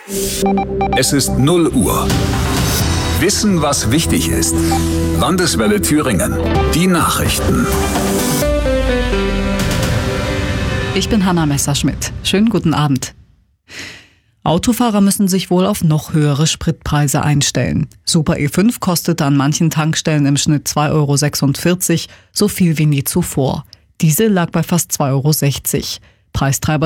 Es ist 0 Uhr. Wissen, was wichtig ist. Landeswelle Thüringen. Die Nachrichten. Ich bin Hanna Messerschmidt. Schönen guten Abend. Autofahrer müssen sich wohl auf noch höhere Spritpreise einstellen. Super E5 kostet an manchen Tankstellen im Schnitt 2,46 €, so viel wie nie zuvor. Diesel lag bei fast 2,60 €. Preistreiber